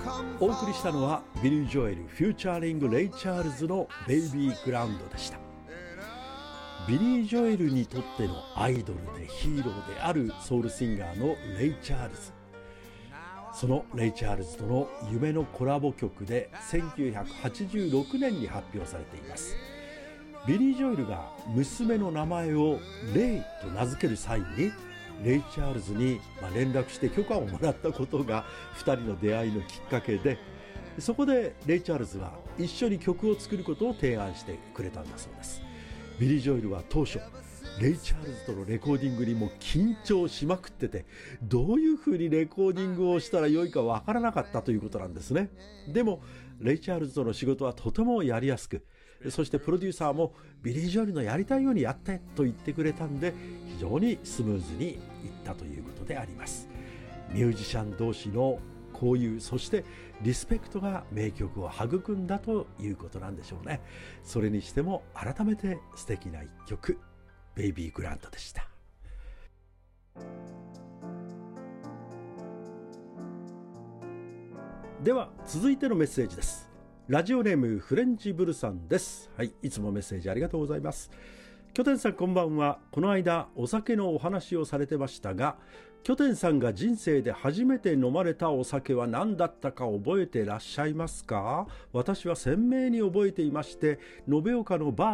お送りしたのはビリー・ジョエルフューチャーリングレイ・チャールズのベイビーグラウンドでした。ビリー・ジョエルにとってのアイドルでヒーローであるソウルシンガーのレイ・チャールズ、そのレイ・チャールズとの夢のコラボ曲で1986年に発表されています。ビリー・ジョエルが娘の名前をレイと名付ける際にレイ・チャールズに連絡して許可をもらったことが2人の出会いのきっかけで、そこでレイ・チャールズは一緒に曲を作ることを提案してくれたんだそうです。ビリー・ジョエルは当初レイ・チャールズとのレコーディングにも緊張しまくってて、どういう風にレコーディングをしたらよいかわからなかったということなんですね。でもレイ・チャールズとの仕事はとてもやりやすく、そしてプロデューサーもビリー・ジョエルのやりたいようにやってと言ってくれたんで、非常にスムーズにいったということであります。ミュージシャン同士の交友、そしてリスペクトが名曲を育んだということなんでしょうね。それにしても改めて素敵な一曲、ベイビーグランドでした。では続いてのメッセージです。ラジオネームフレンチブルさんです。はい、いつもメッセージありがとうございます。キョテンさんこんばんは。この間お酒のお話をされてましたが、キョテンさんが人生で初めて飲まれたお酒は何だったか覚えてらっしゃいますか？私は鮮明に覚えていまして、延岡のバー